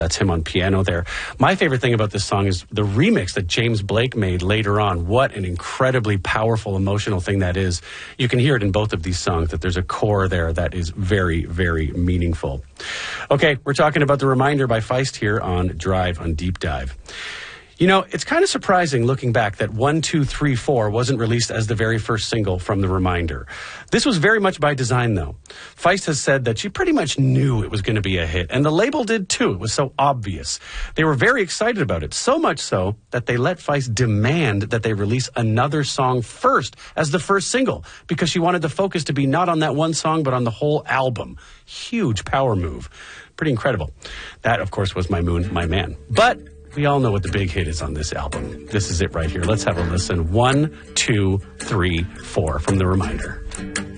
That's him on piano there. My favorite thing about this song is the remix that James Blake made later on. What an incredibly powerful, emotional thing that is. You can hear it in both of these songs, that there's a core there that is very, very meaningful. Okay, we're talking about The Reminder by Feist here on Drive on Deep Dive. You know, it's kind of surprising looking back that 1, 2, 3, 4 wasn't released as the very first single from The Reminder. This was very much by design, though. Feist has said that she pretty much knew it was going to be a hit, and the label did too. It was so obvious. They were very excited about it, so much so that they let Feist demand that they release another song first as the first single, because she wanted the focus to be not on that one song, but on the whole album. Huge power move. Pretty incredible. That, of course, was My Moon, My Man. But we all know what the big hit is on this album. This is it right here. Let's have a listen. 1, 2, 3, 4 from The Reminder.